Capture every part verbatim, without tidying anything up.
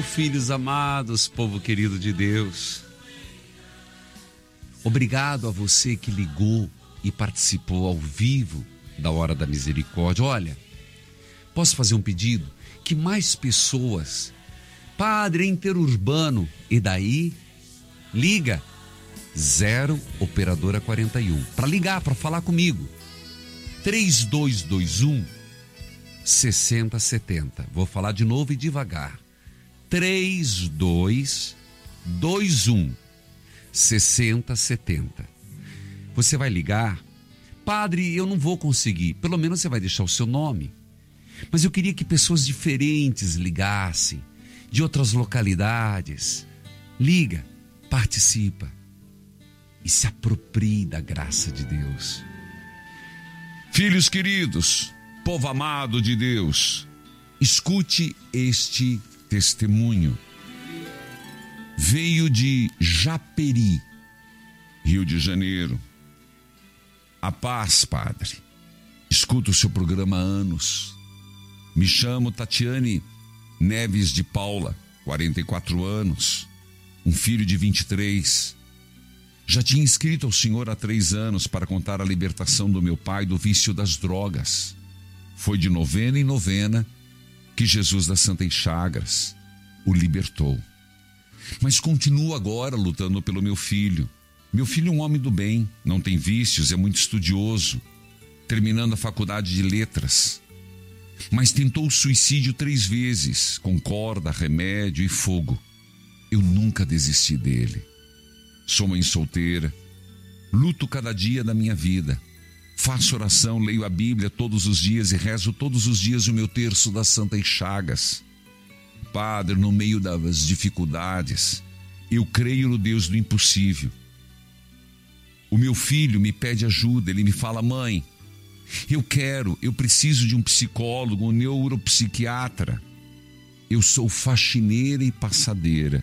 filhos amados, povo querido de Deus. Obrigado a você que ligou e participou ao vivo da Hora da Misericórdia. Olha, posso fazer um pedido? Que mais pessoas, Padre interurbano, e daí, liga, zero operadora quarenta e um, para ligar, para falar comigo, três dois dois um, seis zero sete zero, vou falar de novo e devagar, três dois dois um, seis zero sete zero. Você vai ligar, Padre, eu não vou conseguir, pelo menos você vai deixar o seu nome, mas eu queria que pessoas diferentes ligassem, de outras localidades. Liga, participa e se aproprie da graça de Deus. Filhos queridos, povo amado de Deus, escute este testemunho. Veio de Japeri, Rio de Janeiro. A paz, Padre. Escuto o seu programa há anos. Me chamo Tatiane Neves de Paula, quarenta e quatro anos, um filho de vinte e três. Já tinha escrito ao Senhor há três anos para contar a libertação do meu pai do vício das drogas. Foi de novena em novena que Jesus das Santas Chagas o libertou. Mas continuo agora lutando pelo meu filho. Meu filho é um homem do bem, não tem vícios, é muito estudioso, terminando a faculdade de letras. Mas tentou o suicídio três vezes, com corda, remédio e fogo. Eu nunca desisti dele. Sou mãe solteira, luto cada dia da minha vida. Faço oração, leio a Bíblia todos os dias e rezo todos os dias o meu terço das Santas Chagas. Padre, no meio das dificuldades, eu creio no Deus do impossível. O meu filho me pede ajuda, ele me fala, mãe, eu quero, eu preciso de um psicólogo, um neuropsiquiatra. Eu sou faxineira e passadeira.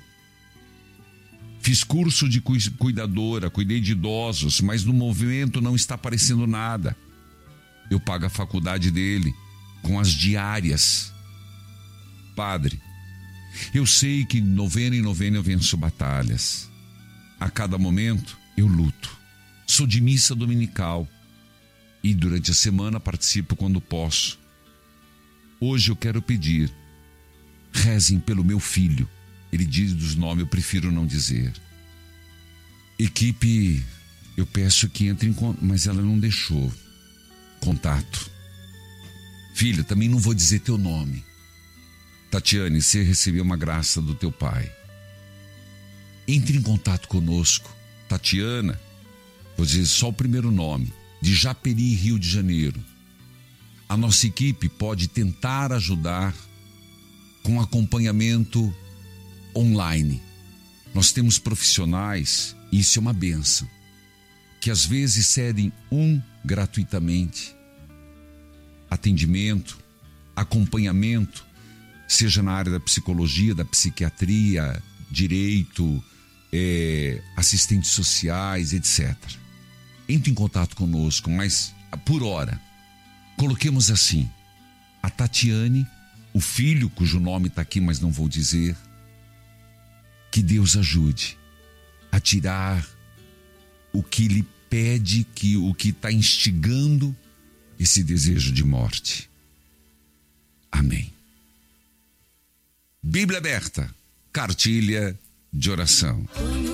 Fiz curso de cuidadora, cuidei de idosos, mas no movimento não está aparecendo nada. Eu pago a faculdade dele com as diárias. Padre, eu sei que novena em novena eu venço batalhas. A cada momento eu luto. Sou de missa dominical. E durante a semana participo quando posso. Hoje eu quero pedir, rezem pelo meu filho. Ele diz dos nomes, eu prefiro não dizer. Equipe, eu peço que entre em contato, mas ela não deixou contato. Filha, também não vou dizer teu nome. Tatiane, você recebeu uma graça do teu pai. Entre em contato conosco. Tatiana, vou dizer só o primeiro nome. De Japeri, Rio de Janeiro. A nossa equipe pode tentar ajudar com acompanhamento online. Nós temos profissionais, e isso é uma bênção, que às vezes cedem um gratuitamente. Atendimento, acompanhamento, seja na área da psicologia, da psiquiatria, direito, é, assistentes sociais, etcétera. Entre em contato conosco, mas por hora, coloquemos assim, a Tatiane, o filho cujo nome está aqui, mas não vou dizer, que Deus ajude a tirar o que lhe pede, que, o que está instigando esse desejo de morte. Amém. Bíblia aberta, cartilha de oração.